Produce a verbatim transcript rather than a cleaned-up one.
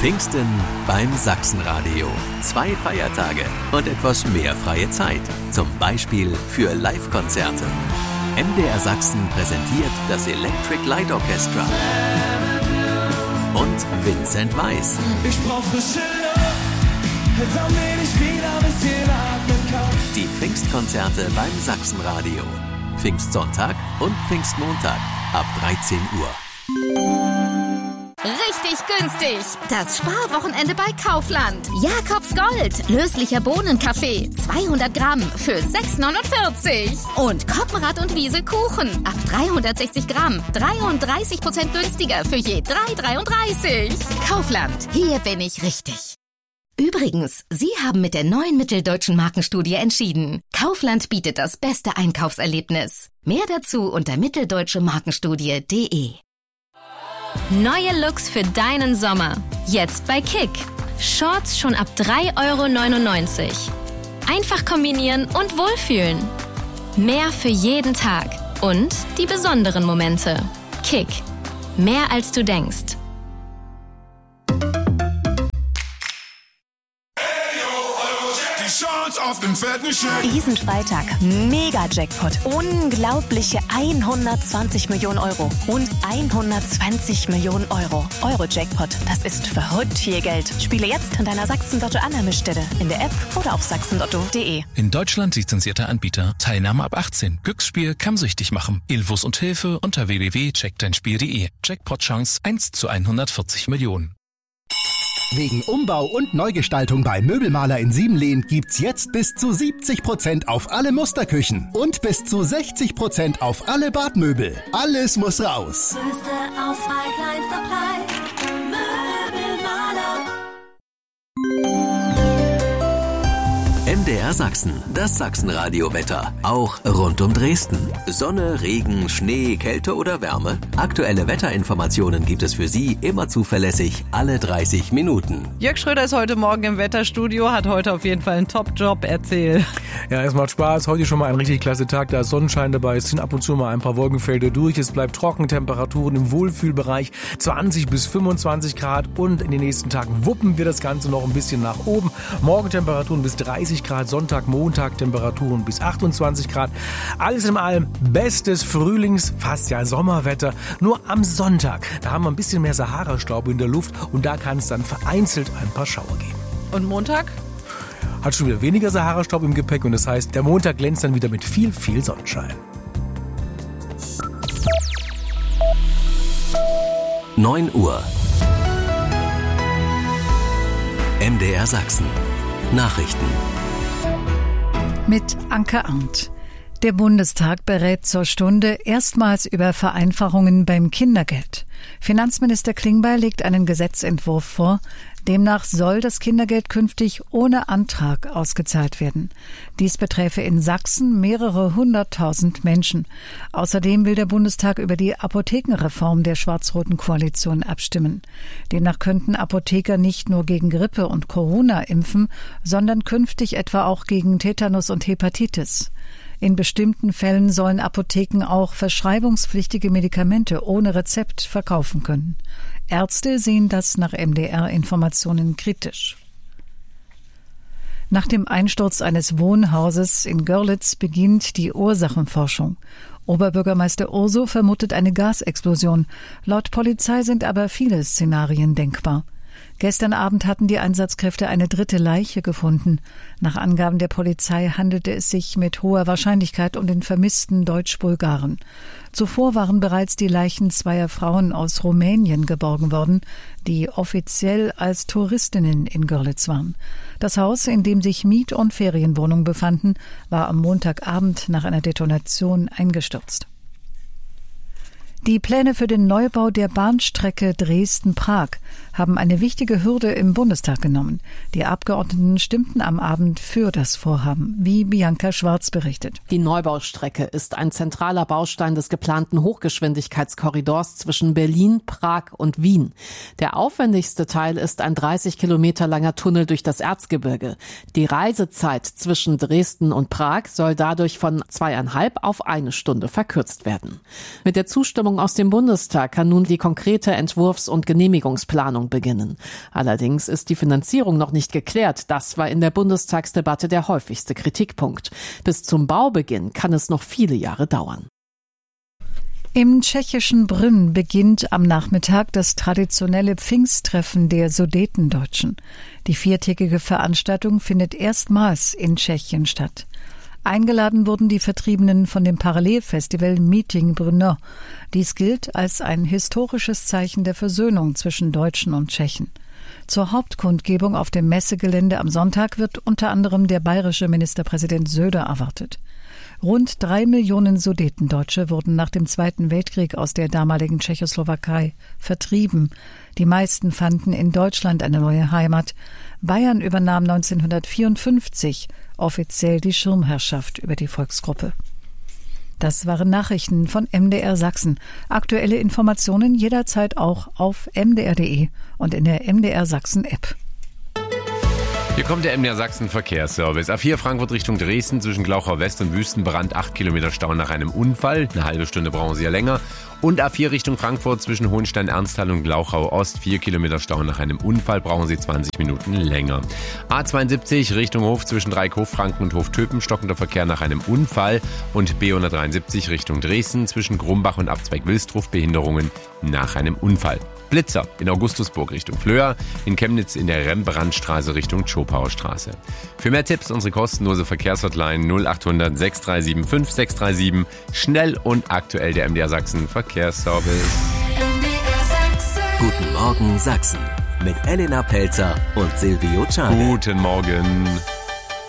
Pfingsten beim Sachsenradio. Zwei Feiertage und etwas mehr freie Zeit. Zum Beispiel für Live-Konzerte. M D R Sachsen präsentiert das Electric Light Orchestra und Vincent Weiss. Ich brauch frische Luft, damit ich wieder ein bisschen atmen kann. Die Pfingstkonzerte beim Sachsenradio. Pfingstsonntag und Pfingstmontag ab dreizehn Uhr. Richtig günstig. Das Sparwochenende bei Kaufland. Jakobs Gold. Löslicher Bohnenkaffee. zweihundert Gramm für sechs neunundvierzig. Und Koppenrad und Wiese Kuchen. Ab dreihundertsechzig Gramm. dreiunddreißig Prozent günstiger für je drei dreiunddreißig. Kaufland. Hier bin ich richtig. Übrigens, Sie haben mit der neuen Mitteldeutschen Markenstudie entschieden. Kaufland bietet das beste Einkaufserlebnis. Mehr dazu unter mitteldeutsche markenstudie punkt de. Neue Looks für deinen Sommer. Jetzt bei Kick. Shorts schon ab drei Euro neunundneunzig. Einfach kombinieren und wohlfühlen. Mehr für jeden Tag. Und die besonderen Momente. Kick. Mehr als du denkst. Diesen Freitag Mega-Jackpot. Unglaubliche hundertzwanzig Millionen Euro und hundertzwanzig Millionen Euro. Euro-Jackpot, das ist verrückt viel Geld. Spiele jetzt an deiner Sachsen-Lotto-Annahmestelle, in der App oder auf sachsenlotto punkt de. In Deutschland lizenzierter Anbieter. Teilnahme ab achtzehn. Glücksspiel kann süchtig machen. Infos und Hilfe unter w w w punkt check dein spiel punkt de. Jackpot-Chance eins zu hundertvierzig Millionen. Wegen Umbau und Neugestaltung bei Möbelmaler in Siebenlehn gibt's jetzt bis zu siebzig Prozent auf alle Musterküchen und bis zu sechzig Prozent auf alle Badmöbel. Alles muss raus. Größte Auswahl, kleinster Preis. Möbelmaler. M D R Sachsen, das Sachsenradio-Wetter. Auch rund um Dresden. Sonne, Regen, Schnee, Kälte oder Wärme? Aktuelle Wetterinformationen gibt es für Sie immer zuverlässig alle dreißig Minuten. Jörg Schröder ist heute Morgen im Wetterstudio, hat heute auf jeden Fall einen Top-Job. Erzähl. Ja, es macht Spaß. Heute schon mal ein richtig klasse Tag. Da ist Sonnenschein dabei. Es sind ab und zu mal ein paar Wolkenfelder durch. Es bleibt trocken. Temperaturen im Wohlfühlbereich zwanzig bis fünfundzwanzig Grad. Und in den nächsten Tagen wuppen wir das Ganze noch ein bisschen nach oben. Morgen Temperaturen bis dreißig Grad. Sonntag, Montag Temperaturen bis achtundzwanzig Grad. Alles in allem bestes Frühlings-, fast ja Sommerwetter. Nur am Sonntag, da haben wir ein bisschen mehr Sahara-Staub in der Luft und da kann es dann vereinzelt ein paar Schauer geben. Und Montag? Hat schon wieder weniger Sahara-Staub im Gepäck und das heißt, der Montag glänzt dann wieder mit viel, viel Sonnenschein. neun Uhr. M D R Sachsen. Nachrichten. Mit Anke Arndt. Der Bundestag berät zur Stunde erstmals über Vereinfachungen beim Kindergeld. Finanzminister Klingbeil legt einen Gesetzentwurf vor. Demnach soll das Kindergeld künftig ohne Antrag ausgezahlt werden. Dies beträfe in Sachsen mehrere hunderttausend Menschen. Außerdem will der Bundestag über die Apothekenreform der schwarz-roten Koalition abstimmen. Demnach könnten Apotheker nicht nur gegen Grippe und Corona impfen, sondern künftig etwa auch gegen Tetanus und Hepatitis. In bestimmten Fällen sollen Apotheken auch verschreibungspflichtige Medikamente ohne Rezept verkaufen können. Ärzte sehen das nach M D R-Informationen kritisch. Nach dem Einsturz eines Wohnhauses in Görlitz beginnt die Ursachenforschung. Oberbürgermeister Urso vermutet eine Gasexplosion. Laut Polizei sind aber viele Szenarien denkbar. Gestern Abend hatten die Einsatzkräfte eine dritte Leiche gefunden. Nach Angaben der Polizei handelte es sich mit hoher Wahrscheinlichkeit um den vermissten Deutsch-Bulgaren. Zuvor waren bereits die Leichen zweier Frauen aus Rumänien geborgen worden, die offiziell als Touristinnen in Görlitz waren. Das Haus, in dem sich Miet- und Ferienwohnungen befanden, war am Montagabend nach einer Detonation eingestürzt. Die Pläne für den Neubau der Bahnstrecke Dresden-Prag haben eine wichtige Hürde im Bundestag genommen. Die Abgeordneten stimmten am Abend für das Vorhaben, wie Bianca Schwarz berichtet. Die Neubaustrecke ist ein zentraler Baustein des geplanten Hochgeschwindigkeitskorridors zwischen Berlin, Prag und Wien. Der aufwendigste Teil ist ein dreißig Kilometer langer Tunnel durch das Erzgebirge. Die Reisezeit zwischen Dresden und Prag soll dadurch von zweieinhalb auf eine Stunde verkürzt werden. Mit der Zustimmung aus dem Bundestag kann nun die konkrete Entwurfs- und Genehmigungsplanung Fertigstellung beginnen. Allerdings ist die Finanzierung noch nicht geklärt. Das war in der Bundestagsdebatte der häufigste Kritikpunkt. Bis zum Baubeginn kann es noch viele Jahre dauern. Im tschechischen Brünn beginnt am Nachmittag das traditionelle Pfingsttreffen der Sudetendeutschen. Die viertägige Veranstaltung findet erstmals in Tschechien statt. Eingeladen wurden die Vertriebenen von dem Parallelfestival Meeting Brno. Dies gilt als ein historisches Zeichen der Versöhnung zwischen Deutschen und Tschechen. Zur Hauptkundgebung auf dem Messegelände am Sonntag wird unter anderem der bayerische Ministerpräsident Söder erwartet. Rund drei Millionen Sudetendeutsche wurden nach dem Zweiten Weltkrieg aus der damaligen Tschechoslowakei vertrieben. Die meisten fanden in Deutschland eine neue Heimat. Bayern übernahm neunzehnhundertvierundfünfzig offiziell die Schirmherrschaft über die Volksgruppe. Das waren Nachrichten von M D R Sachsen. Aktuelle Informationen jederzeit auch auf m d r punkt d e und in der M D R Sachsen App. Hier kommt der M D R Sachsen Verkehrsservice. A vier Frankfurt Richtung Dresden zwischen Glauchau West und Wüstenbrand acht Kilometer Stau nach einem Unfall. Eine halbe Stunde brauchen Sie ja länger. Und A vier Richtung Frankfurt zwischen Hohenstein-Ernsthal und Glauchau Ost vier Kilometer Stau nach einem Unfall, brauchen Sie zwanzig Minuten länger. A zweiundsiebzig Richtung Hof zwischen Dreieck Hoffranken und Hoftöpen stockender Verkehr nach einem Unfall. Und B hundertdreiundsiebzig Richtung Dresden zwischen Grumbach und Abzweig Wilsdruf Behinderungen nach einem Unfall. Blitzer in Augustusburg Richtung Flöa, in Chemnitz in der Rembrandtstraße Richtung Schopauer Straße. Für mehr Tipps unsere kostenlose Verkehrshotline null acht hundert sechs drei sieben fünf sechs drei sieben. Schnell und aktuell der M D R Sachsen Verkehrsservice. Guten Morgen Sachsen mit Elena Pelzer und Silvio Czarne. Guten Morgen.